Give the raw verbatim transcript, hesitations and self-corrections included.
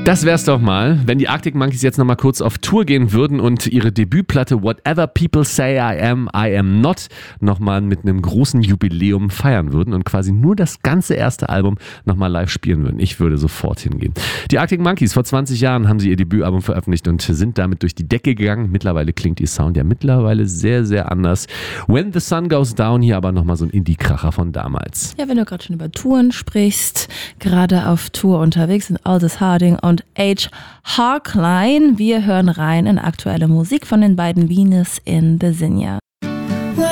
Das wär's doch mal, wenn die Arctic Monkeys jetzt nochmal kurz auf Tour gehen würden und ihre Debütplatte Whatever People Say I Am, I Am Not nochmal mit einem großen Jubiläum feiern würden und quasi nur das ganze erste Album nochmal live spielen würden. Ich würde sofort hingehen. Die Arctic Monkeys, vor zwanzig Jahren haben sie ihr Debütalbum veröffentlicht und sind damit durch die Decke gegangen. Mittlerweile klingt ihr Sound ja mittlerweile sehr, sehr anders. When the Sun Goes Down, hier aber nochmal so ein Indie-Kracher von damals. Ja, wenn du gerade schon über Touren sprichst, gerade auf Tour unterwegs sind Aldous Harding und H. Harkline. Wir hören rein in aktuelle Musik von den beiden Venus in the Zinnia.